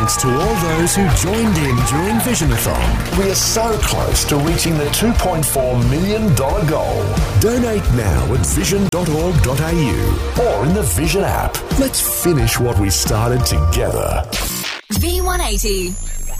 thanks to all those who joined in during Visionathon. We are so close to reaching the $2.4 million goal. Donate now at vision.org.au Or in the Vision app. Let's finish what we started together. V180.